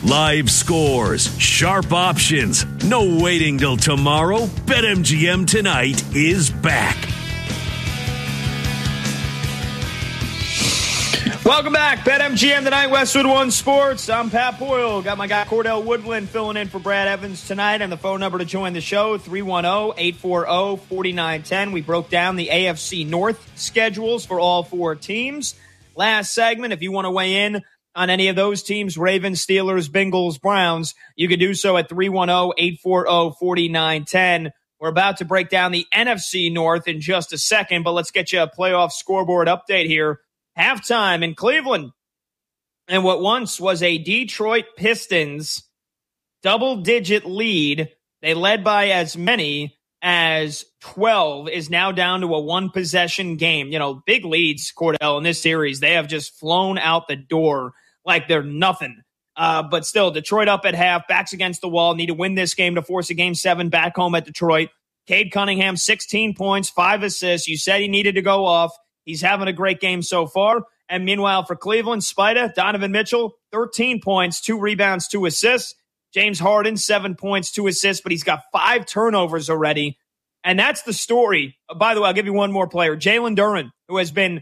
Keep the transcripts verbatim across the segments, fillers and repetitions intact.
Live scores, sharp options, no waiting till tomorrow. BetMGM tonight is back. Welcome back. BetMGM tonight, Westwood One Sports. I'm Pat Boyle. Got my guy Cordell Woodland filling in for Brad Evans tonight. And the phone number to join the show, three one zero, eight four zero, four nine one zero. We broke down the A F C North schedules for all four teams. Last segment, if you want to weigh in on any of those teams, Ravens, Steelers, Bengals, Browns, you can do so at three one zero, eight four zero, four nine one zero. We're about to break down the N F C North in just a second, but let's get you a playoff scoreboard update here. Halftime in Cleveland, and what once was a Detroit Pistons double-digit lead, they led by as many as twelve, is now down to a one-possession game. You know, big leads, Cordell, in this series. They have just flown out the door like they're nothing. Uh, but still, Detroit up at half, backs against the wall, need to win this game to force a game seven back home at Detroit. Cade Cunningham, sixteen points, five assists. You said he needed to go off. He's having a great game so far. And meanwhile, for Cleveland, Spida, Donovan Mitchell, thirteen points, two rebounds, two assists. James Harden, seven points, two assists, but he's got five turnovers already. And that's the story. By the way, I'll give you one more player. Jalen Duren, who has been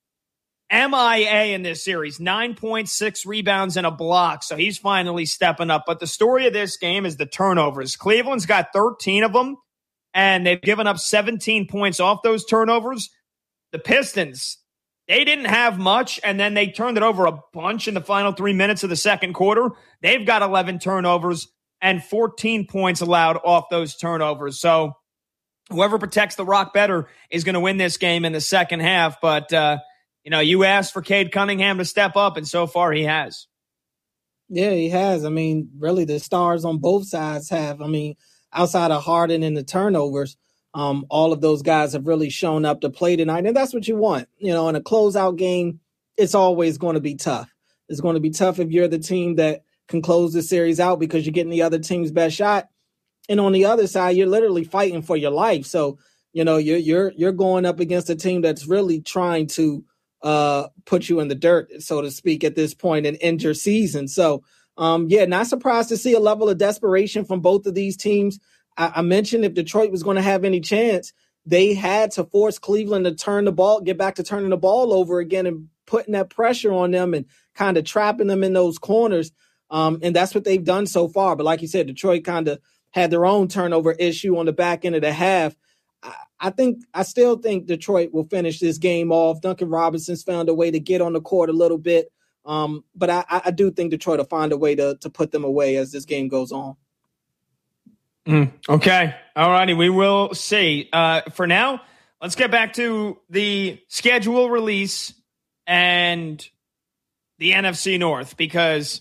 M I A in this series, nine point six rebounds and a block. So he's finally stepping up. But the story of this game is the turnovers. Cleveland's got thirteen of them, and they've given up seventeen points off those turnovers. The Pistons, they didn't have much, and then they turned it over a bunch in the final three minutes of the second quarter. They've got eleven turnovers and fourteen points allowed off those turnovers. So whoever protects the rock better is going to win this game in the second half. But, uh, you know, you asked for Cade Cunningham to step up, and so far he has. Yeah, he has. I mean, really the stars on both sides have. I mean, outside of Harden and the turnovers, Um, all of those guys have really shown up to play tonight, and that's what you want. You know, in a closeout game, it's always going to be tough. It's going to be tough if you're the team that can close the series out because you're getting the other team's best shot. And on the other side, you're literally fighting for your life. So, you know, you're you're you're going up against a team that's really trying to uh, put you in the dirt, so to speak, at this point and end your season. So, um, yeah, not surprised to see a level of desperation from both of these teams. I mentioned if Detroit was going to have any chance, they had to force Cleveland to turn the ball, get back to turning the ball over again and putting that pressure on them and kind of trapping them in those corners. Um, and that's what they've done so far. But like you said, Detroit kind of had their own turnover issue on the back end of the half. I, I think I still think Detroit will finish this game off. Duncan Robinson's found a way to get on the court a little bit. Um, but I, I do think Detroit will find a way to, to put them away as this game goes on. Mm, okay. All righty. We will see. Uh, for now, let's get back to the schedule release and the N F C North, because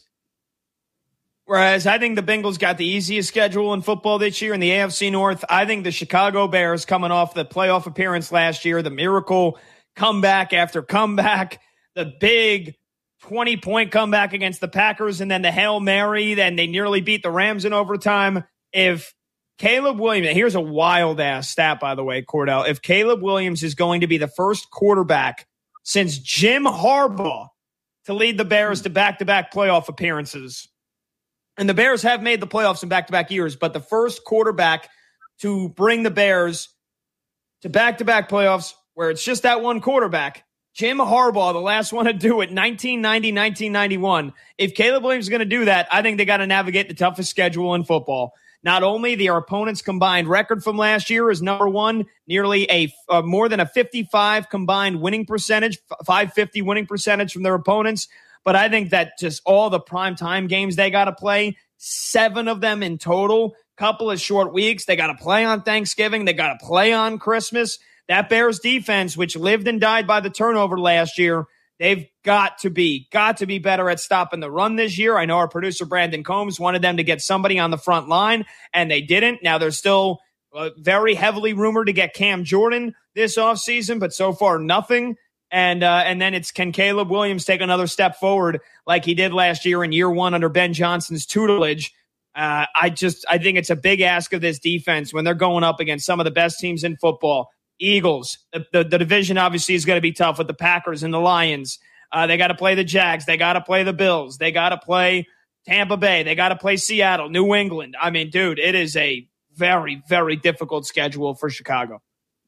whereas I think the Bengals got the easiest schedule in football this year in the A F C North, I think the Chicago Bears, coming off the playoff appearance last year, the miracle comeback after comeback, the big twenty-point comeback against the Packers, and then the Hail Mary, then they nearly beat the Rams in overtime. If Caleb Williams, here's a wild-ass stat, by the way, Cordell. If Caleb Williams is going to be the first quarterback since Jim Harbaugh to lead the Bears to back-to-back playoff appearances, and the Bears have made the playoffs in back-to-back years, but the first quarterback to bring the Bears to back-to-back playoffs where it's just that one quarterback, Jim Harbaugh, the last one to do it, nineteen ninety, nineteen ninety-one. If Caleb Williams is going to do that, I think they got to navigate the toughest schedule in football. Not only their opponents' combined record from last year is number one, nearly a uh, more than a fifty-five combined winning percentage, five fifty winning percentage from their opponents, but I think that just all the primetime games they got to play, seven of them in total, couple of short weeks, they got to play on Thanksgiving, they got to play on Christmas. That Bears defense, which lived and died by the turnover last year, they've got to be, got to be better at stopping the run this year. I know our producer, Brandon Combs, wanted them to get somebody on the front line, and they didn't. Now they're still uh, very heavily rumored to get Cam Jordan this offseason, but so far nothing. And uh, and then it's, can Caleb Williams take another step forward like he did last year in year one under Ben Johnson's tutelage? Uh, I just, I think it's a big ask of this defense when they're going up against some of the best teams in football. Eagles, the, the, the division obviously is going to be tough with the Packers and the Lions. Uh, they got to play the Jags. They got to play the Bills. They got to play Tampa Bay. They got to play Seattle, New England. I mean, dude, it is a very, very difficult schedule for Chicago.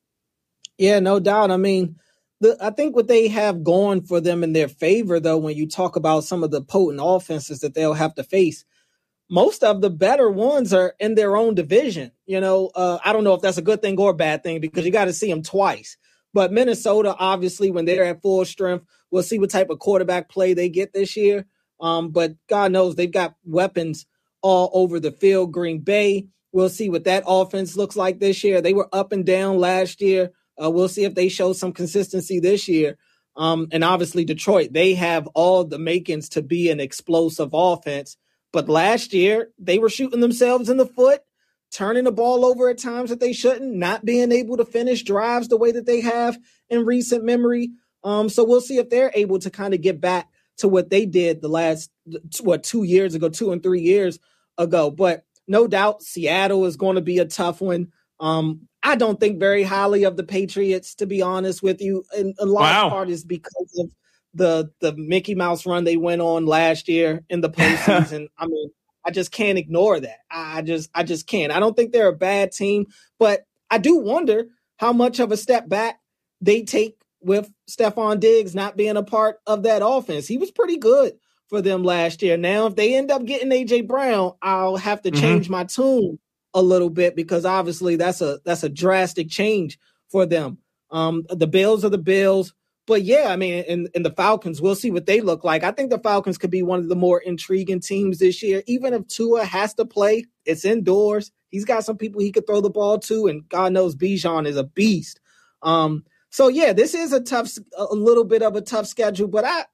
Yeah, no doubt. I mean, the, I think what they have going for them in their favor, though, when you talk about some of the potent offenses that they'll have to face, most of the better ones are in their own division. You know, uh, I don't know if that's a good thing or a bad thing because you got to see them twice. But Minnesota, obviously, when they're at full strength, we'll see what type of quarterback play they get this year. Um, but God knows they've got weapons all over the field. Green Bay, we'll see what that offense looks like this year. They were up and down last year. Uh, we'll see if they show some consistency this year. Um, and obviously Detroit, they have all the makings to be an explosive offense. But last year, they were shooting themselves in the foot, turning the ball over at times that they shouldn't, not being able to finish drives the way that they have in recent memory. Um, so we'll see if they're able to kind of get back to what they did the last, what, two years ago, two and three years ago. But no doubt Seattle is going to be a tough one. Um, I don't think very highly of the Patriots, to be honest with you. And a large wow. part is because of the the Mickey Mouse run they went on last year in the postseason. I mean, I just can't ignore that. I just I just can't. I don't think they're a bad team, but I do wonder how much of a step back they take with Stephon Diggs not being a part of that offense. He was pretty good for them last year. Now, if they end up getting A J Brown, I'll have to change mm-hmm. my tune a little bit because obviously that's a that's a drastic change for them. Um, the Bills are the Bills. But, yeah, I mean, in, in the Falcons, we'll see what they look like. I think the Falcons could be one of the more intriguing teams this year. Even if Tua has to play, it's indoors. He's got some people he could throw the ball to, and God knows Bijan is a beast. Um, so, yeah, this is a tough, a little bit of a tough schedule. But I,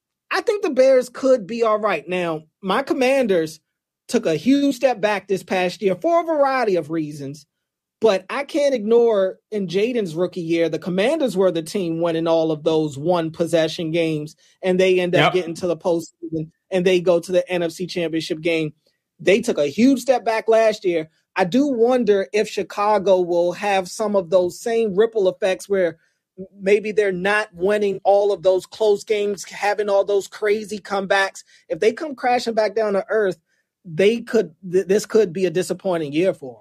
I think the Bears could be all right. Now, my Commanders took a huge step back this past year for a variety of reasons. But I can't ignore in Jaden's rookie year, the Commanders were the team winning all of those one possession games, and they end up yep. getting to the postseason and they go to the N F C Championship game. They took a huge step back last year. I do wonder if Chicago will have some of those same ripple effects where maybe they're not winning all of those close games, having all those crazy comebacks. If they come crashing back down to earth, they could. Th- this could be a disappointing year for them.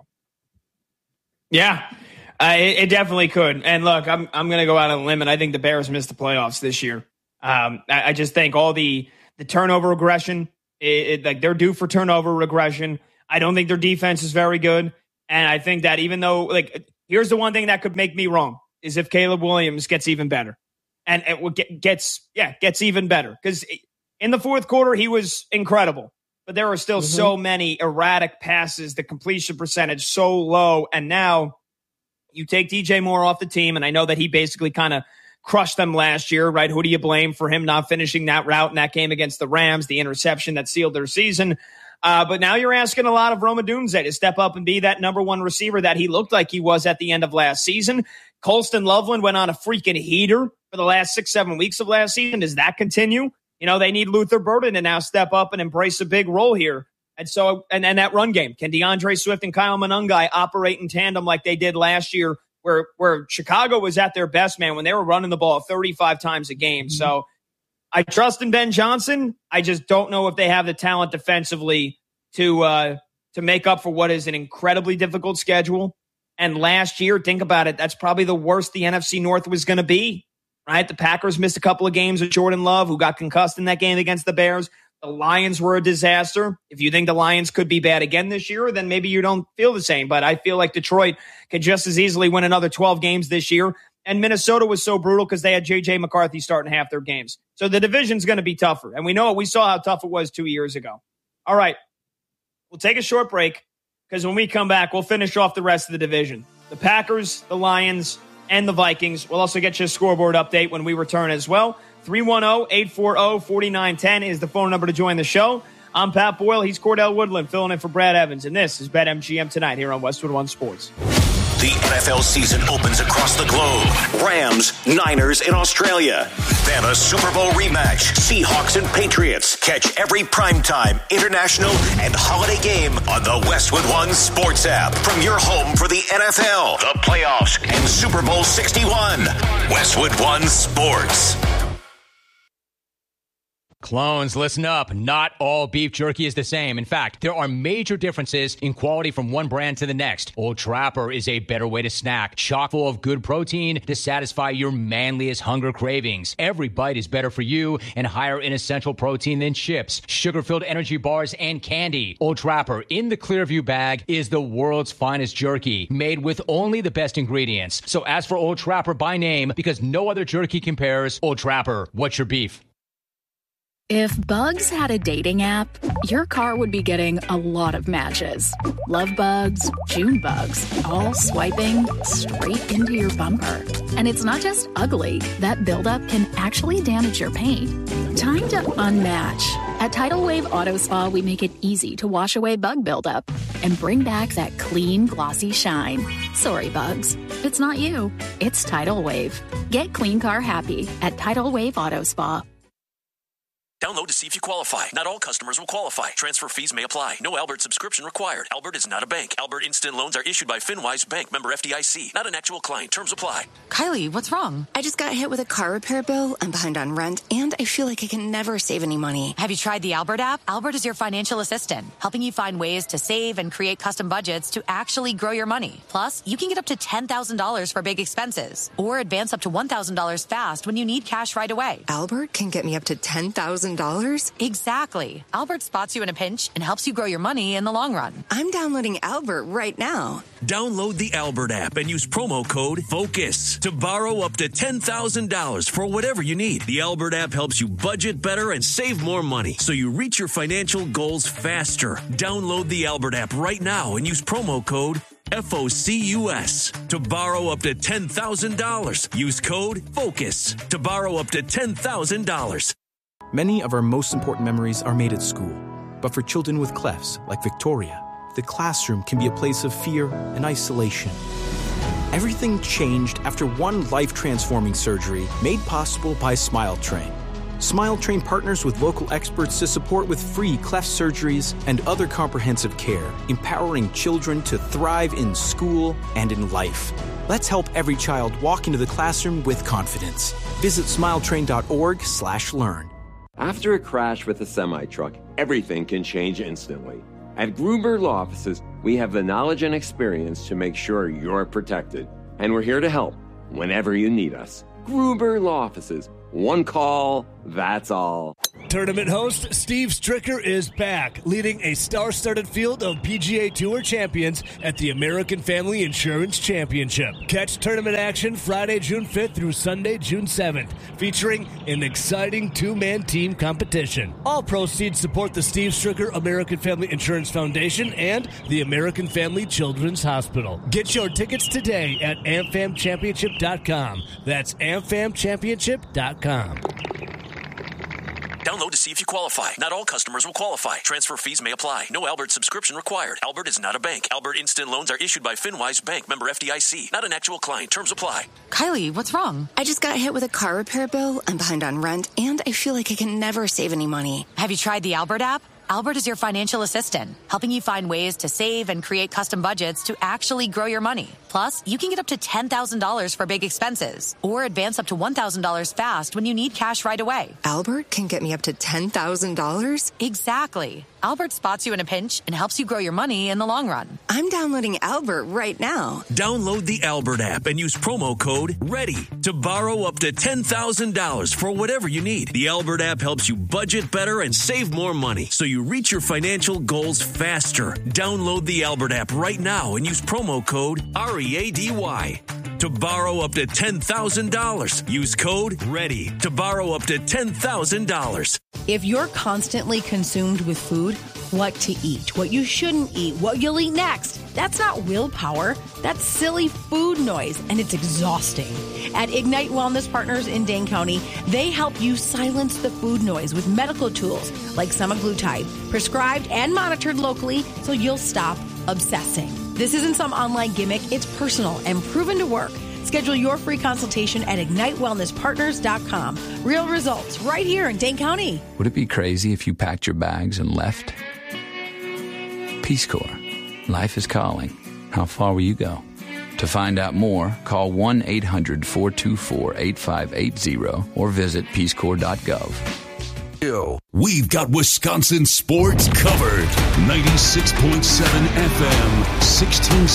Yeah, uh, it, it definitely could. And look, I'm I'm going to go out on a limb, and I think the Bears missed the playoffs this year. Um, I, I just think all the the turnover regression, it, it, like they're due for turnover regression. I don't think their defense is very good, and I think that even though, like, here's the one thing that could make me wrong is if Caleb Williams gets even better, and it get, gets yeah gets even better because in the fourth quarter he was incredible. But there are still mm-hmm. so many erratic passes, the completion percentage so low. And now you take D J Moore off the team, and I know that he basically kind of crushed them last year, right? Who do you blame for him not finishing that route in that game against the Rams, the interception that sealed their season? Uh, but now you're asking a lot of Roma Dunze to step up and be that number one receiver that he looked like he was at the end of last season. Colston Loveland went on a freaking heater for the last six, seven weeks of last season. Does that continue? You know, they need Luther Burden to now step up and embrace a big role here. And so, and, and that run game, can DeAndre Swift and Kyle Monangai operate in tandem like they did last year where, where Chicago was at their best, man, when they were running the ball thirty-five times a game. Mm-hmm. So I trust in Ben Johnson. I just don't know if they have the talent defensively to, uh, to make up for what is an incredibly difficult schedule. And last year, think about it, that's probably the worst the N F C North was going to be. Right, the Packers missed a couple of games with Jordan Love, who got concussed in that game against the Bears. The Lions were a disaster. If you think the Lions could be bad again this year, then maybe you don't feel the same. But I feel like Detroit could just as easily win another twelve games this year. And Minnesota was so brutal because they had J J McCarthy starting half their games. So the division's going to be tougher. And we know it. We saw how tough it was two years ago. All right, we'll take a short break because when we come back, we'll finish off the rest of the division. The Packers, the Lions, and the Vikings. We'll also get you a scoreboard update when we return as well. three one zero, eight four zero, four nine one zero is the phone number to join the show. I'm Pat Boyle. He's Cordell Woodland filling in for Brad Evans. And this is BetMGM Tonight here on Westwood One Sports. The N F L season opens across the globe. Rams, Niners in Australia. Then a Super Bowl rematch. Seahawks and Patriots. Catch every primetime, international, and holiday game on the Westwood One Sports app. From your home for the N F L, the playoffs, and Super Bowl sixty-one. Westwood One Sports. Clones, listen up. Not all beef jerky is the same. In fact, there are major differences in quality from one brand to the next. Old Trapper is a better way to snack, chock full of good protein to satisfy your manliest hunger cravings. Every bite is better for you and higher in essential protein than chips, sugar-filled energy bars, and candy. Old Trapper in the Clearview bag is the world's finest jerky, made with only the best ingredients. So ask for Old Trapper by name because no other jerky compares. Old Trapper, what's your beef? If Bugs had a dating app, your car would be getting a lot of matches. Love bugs, June bugs, all swiping straight into your bumper. And it's not just ugly. That buildup can actually damage your paint. Time to unmatch. At Tidal Wave Auto Spa, we make it easy to wash away bug buildup and bring back that clean, glossy shine. Sorry, bugs. It's not you. It's Tidal Wave. Get clean car happy at Tidal Wave Auto Spa. Download to see if you qualify. Not all customers will qualify. Transfer fees may apply. No Albert subscription required. Albert is not a bank. Albert Instant Loans are issued by FinWise Bank, member F D I C. Not an actual client. Terms apply. Kylie, what's wrong? I just got hit with a car repair bill. I'm behind on rent, and I feel like I can never save any money. Have you tried the Albert app? Albert is your financial assistant, helping you find ways to save and create custom budgets to actually grow your money. Plus, you can get up to ten thousand dollars for big expenses, or advance up to one thousand dollars fast when you need cash right away. Albert can get me up to ten thousand dollars? Exactly. Albert spots you in a pinch and helps you grow your money in the long run. I'm downloading Albert right now. Download the Albert app and use promo code FOCUS to borrow up to ten thousand dollars for whatever you need. The Albert app helps you budget better and save more money so you reach your financial goals faster. Download the Albert app right now and use promo code FOCUS to borrow up to ten thousand dollars. Use code FOCUS to borrow up to ten thousand dollars. Many of our most important memories are made at school. But for children with clefts, like Victoria, the classroom can be a place of fear and isolation. Everything changed after one life-transforming surgery made possible by Smile Train. Smile Train partners with local experts to support with free cleft surgeries and other comprehensive care, empowering children to thrive in school and in life. Let's help every child walk into the classroom with confidence. Visit smiletrain.org slash learn. After a crash with a semi-truck, everything can change instantly. At Gruber Law Offices, we have the knowledge and experience to make sure you're protected. And we're here to help whenever you need us. Gruber Law Offices. One call, that's all. Tournament host Steve Stricker is back, leading a star-studded field of P G A Tour champions at the American Family Insurance Championship. Catch tournament action Friday, June fifth through Sunday, June seventh, featuring an exciting two-man team competition. All proceeds support the Steve Stricker American Family Insurance Foundation and the American Family Children's Hospital. Get your tickets today at A M F A M championship dot com. That's A M F A M championship dot com. Download to see if you qualify. Not all customers will qualify. Transfer fees may apply. No Albert subscription required. Albert is not a bank. Albert Instant Loans are issued by FinWise Bank, member F D I C. Not an actual client. Terms apply. Kylie, what's wrong? I just got hit with a car repair bill. I'm behind on rent, and I feel like I can never save any money. Have you tried the Albert app? Albert is your financial assistant, helping you find ways to save and create custom budgets to actually grow your money. Plus, you can get up to ten thousand dollars for big expenses, or advance up to one thousand dollars fast when you need cash right away. Albert can get me up to ten thousand dollars? Exactly. Albert spots you in a pinch and helps you grow your money in the long run. I'm downloading Albert right now. Download the Albert app and use promo code READY to borrow up to ten thousand dollars for whatever you need. The Albert app helps you budget better and save more money so you reach your financial goals faster. Download the Albert app right now and use promo code R E A D Y to borrow up to ten thousand dollars. Use code READY to borrow up to ten thousand dollars. If you're constantly consumed with food, what to eat, what you shouldn't eat, what you'll eat next, that's not willpower. That's silly food noise, and it's exhausting. At Ignite Wellness Partners in Dane County, they help you silence the food noise with medical tools like semaglutide, prescribed and monitored locally so you'll stop obsessing. This isn't some online gimmick. It's personal and proven to work. Schedule your free consultation at ignite wellness partners dot com. Real results right here in Dane County. Would it be crazy if you packed your bags and left? Peace Corps. Life is calling. How far will you go? To find out more, call one eight hundred four two four eight five eight zero or visit peace corps dot gov. We've got Wisconsin sports covered. ninety-six point seven F M, sixteen